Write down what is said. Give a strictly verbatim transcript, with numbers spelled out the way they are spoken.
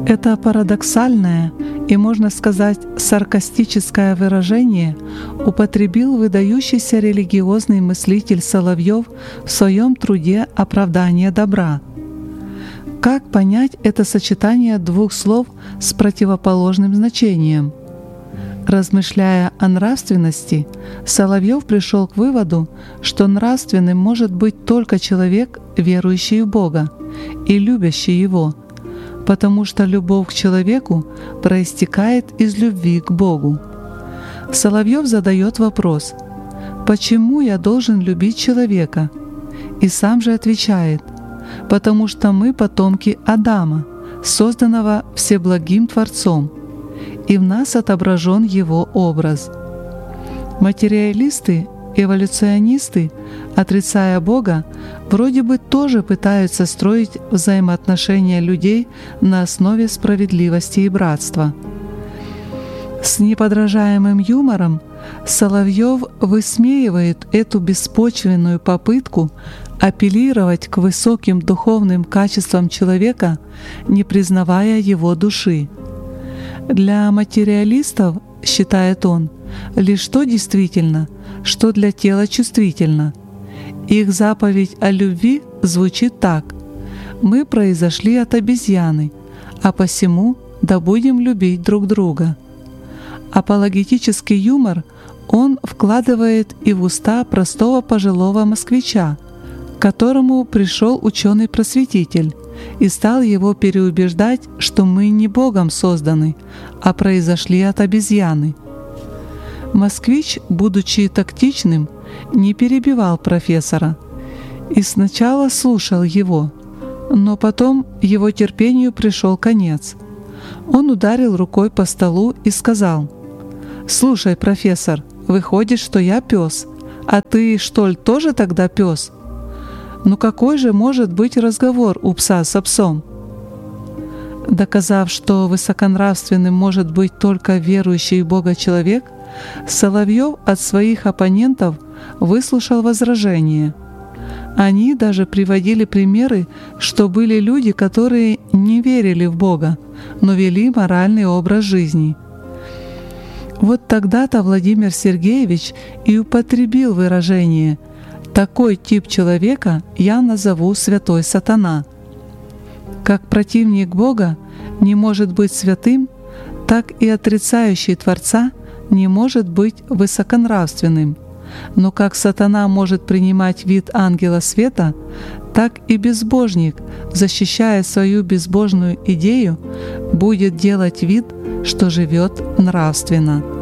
Это парадоксальное и, можно сказать, саркастическое выражение употребил выдающийся религиозный мыслитель Соловьев в своем труде «Оправдание добра». Как понять это сочетание двух слов с противоположным значением? Размышляя о нравственности, Соловьев пришел к выводу, что нравственным может быть только человек, верующий в Бога и любящий Его, потому что любовь к человеку проистекает из любви к Богу. Соловьев задает вопрос: «Почему я должен любить человека?» И сам же отвечает: «Потому что мы потомки Адама, созданного Всеблагим Творцом, и в нас отображен Его образ». Материалисты, эволюционисты, отрицая Бога, вроде бы тоже пытаются строить взаимоотношения людей на основе справедливости и братства. С неподражаемым юмором Соловьев высмеивает эту беспочвенную попытку апеллировать к высоким духовным качествам человека, не признавая его души. Для материалистов, считает он, лишь то действительно, что для тела чувствительно. Их заповедь о любви звучит так: «Мы произошли от обезьяны, а посему да будем любить друг друга». Апологетический юмор он вкладывает и в уста простого пожилого москвича, к которому пришел ученый-просветитель и стал его переубеждать, что мы не Богом созданы, а произошли от обезьяны. Москвич, будучи тактичным, не перебивал профессора и сначала слушал его, но потом его терпению пришел конец. Он ударил рукой по столу и сказал: «Слушай, профессор, выходит, что я пес, а ты, что ли, тоже тогда пес? Ну какой же может быть разговор у пса с псом?» Доказав, что высоконравственным может быть только верующий в Бога человек, Соловьев от своих оппонентов выслушал возражения. Они даже приводили примеры, что были люди, которые не верили в Бога, но вели моральный образ жизни. Вот тогда-то Владимир Сергеевич и употребил выражение: «Такой тип человека я назову святой сатана». Как противник Бога не может быть святым, так и отрицающий Творца не может быть высоконравственным. Но как сатана может принимать вид ангела света, так и безбожник, защищая свою безбожную идею, будет делать вид, что живет нравственно.